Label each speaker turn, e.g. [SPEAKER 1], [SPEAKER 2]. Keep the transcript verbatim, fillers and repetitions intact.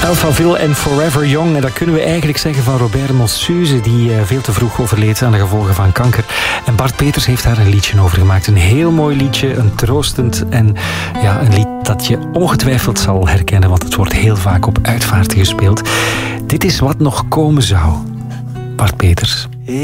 [SPEAKER 1] Alphaville en Forever Young. En dat kunnen we eigenlijk zeggen van Robert Mossuze, die veel te vroeg overleed aan de gevolgen van kanker. En Bart Peters heeft daar een liedje over gemaakt. Een heel mooi liedje, een troostend en ja, een lied dat je ongetwijfeld zal herkennen, want het wordt heel vaak op uitvaarten gespeeld. Dit is Wat nog komen zou. Bart Peters.